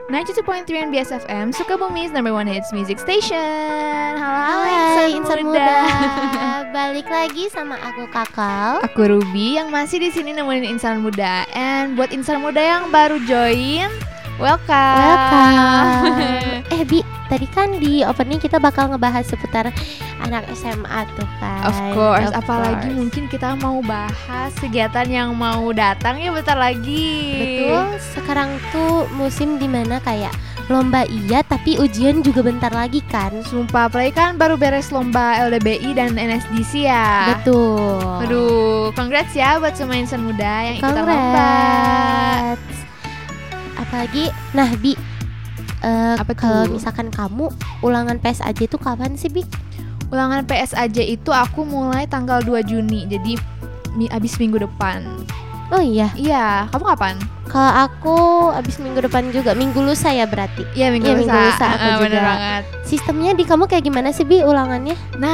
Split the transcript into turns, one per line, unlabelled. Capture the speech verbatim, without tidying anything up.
sembilan puluh dua titik tiga B S F M, Sukabumi's number one hits music station. Halo,
Hai
insan,
insan
muda.
muda. Balik lagi sama aku Kakal.
Aku Ruby yang masih di sini nemenin insan muda. And buat insan muda yang baru join, welcome.
Welcome. eh Bi, tadi kan di opening kita bakal ngebahas seputar anak S M A tuh kan.
Of course,
Of
apalagi
course.
mungkin kita mau bahas kegiatan yang mau datang ya bentar lagi.
Betul, sekarang tuh musim dimana kayak lomba iya tapi ujian juga bentar lagi kan.
Sumpah, apalagi kan baru beres lomba L D B I dan N S D C ya.
Betul.
Aduh, congrats ya buat semua insan muda yang ikutan lomba.
Congrats. Apalagi, nah Bi, uh,
Apa
kalau
tuh?
misalkan kamu ulangan P S A J itu kapan sih Bi?
Ulangan P S A J itu aku mulai tanggal dua Juni, jadi mi- abis minggu depan.
Oh iya,
Iya, kamu kapan?
kalau aku abis minggu depan juga, minggu lusa ya berarti.
Iya, minggu
Iya,
lusa.
minggu lusa aku
Ah, bener
juga.
banget.
Sistemnya di kamu kayak gimana sih Bi ulangannya?